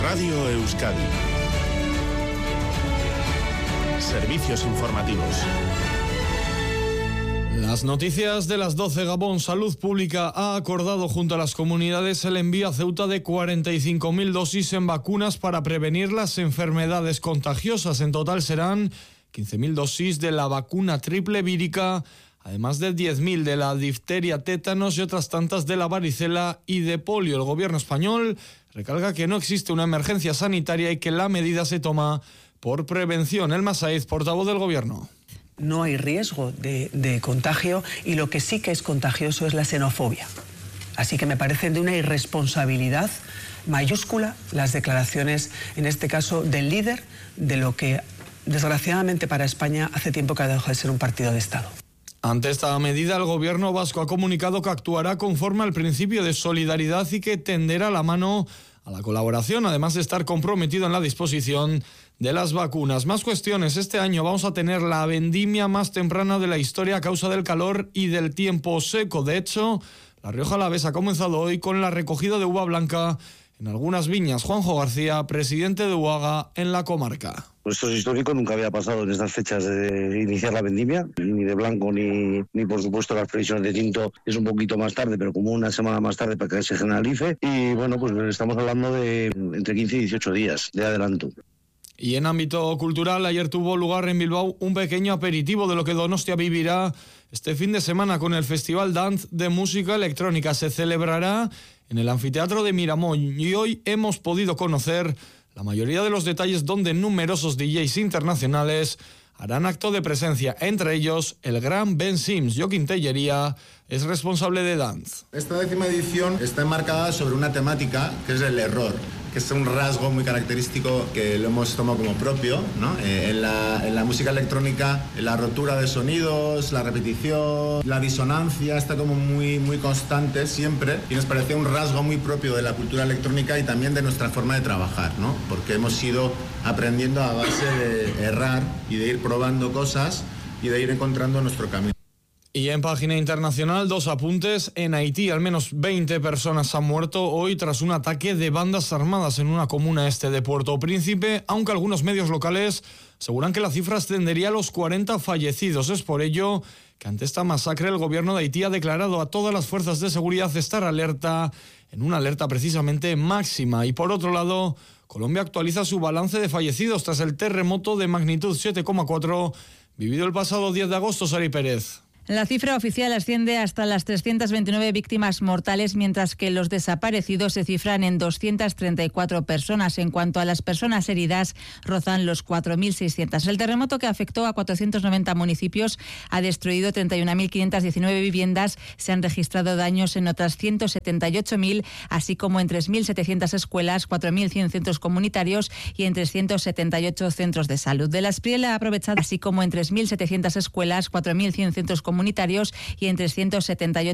Radio Euskadi. Servicios informativos. Las noticias de las 12. Gabón. Salud Pública ha acordado junto a las comunidades el envío a Ceuta de 45.000 dosis en vacunas para prevenir las enfermedades contagiosas. En total serán 15.000 dosis de la vacuna triple vírica, además de 10.000 de la difteria, tétanos y otras tantas de la varicela y de polio. El gobierno español recalca que no existe una emergencia sanitaria y que la medida se toma por prevención. Elma Saiz, portavoz del gobierno. No hay riesgo de contagio y lo que sí que es contagioso es la xenofobia. Así que me parecen de una irresponsabilidad mayúscula las declaraciones, en este caso, del líder de lo que, desgraciadamente para España, hace tiempo que ha dejado de ser un partido de Estado. Ante esta medida, el gobierno vasco ha comunicado que actuará conforme al principio de solidaridad y que tenderá la mano a la colaboración, además de estar comprometido en la disposición de las vacunas. Más cuestiones. Este año vamos a tener la vendimia más temprana de la historia a causa del calor y del tiempo seco. De hecho, La Rioja Alavesa ha comenzado hoy con la recogida de uva blanca en algunas viñas. Juanjo García, presidente de UAGA en la comarca. Pues esto es histórico, nunca había pasado en estas fechas de iniciar la vendimia, ni de blanco ni por supuesto las previsiones de tinto es un poquito más tarde, pero como una semana más tarde para que se generalice. Y bueno, pues estamos hablando de entre 15 y 18 días de adelanto. Y en ámbito cultural, ayer tuvo lugar en Bilbao un pequeño aperitivo de lo que Donostia vivirá este fin de semana con el Festival Dance de Música Electrónica. Se celebrará en el Anfiteatro de Miramón y hoy hemos podido conocer la mayoría de los detalles donde numerosos DJs internacionales harán acto de presencia, entre ellos el gran Ben Sims. Joaquín Tellería es responsable de Dance. Esta 10ª edición está enmarcada sobre una temática que es el error, que es un rasgo muy característico que lo hemos tomado como propio, ¿no? En la música electrónica, la rotura de sonidos, la repetición, la disonancia está como muy constante siempre, y nos parece un rasgo muy propio de la cultura electrónica y también de nuestra forma de trabajar, ¿no? Porque hemos ido aprendiendo a base de errar y de ir probando cosas y de ir encontrando nuestro camino. Y en página internacional, 2 apuntes. En Haití, al menos 20 personas han muerto hoy tras un ataque de bandas armadas en una comuna este de Puerto Príncipe, aunque algunos medios locales aseguran que la cifra ascendería a los 40 fallecidos. Es por ello que ante esta masacre el gobierno de Haití ha declarado a todas las fuerzas de seguridad estar alerta, en una alerta precisamente máxima. Y por otro lado, Colombia actualiza su balance de fallecidos tras el terremoto de magnitud 7,4 vivido el pasado 10 de agosto. Sari Pérez. La cifra oficial asciende hasta las 329 víctimas mortales, mientras que los desaparecidos se cifran en 234 personas. En cuanto a las personas heridas, rozan los 4.600. El terremoto, que afectó a 490 municipios, ha destruido 31.519 viviendas. Se han registrado daños en otras 178.000, así como en 3.700 escuelas, 4.100 centros comunitarios y en 378 centros de salud. De la Espriella ha aprovechado, así como en 3.700 escuelas, 4.100 centros comunitarios y en 378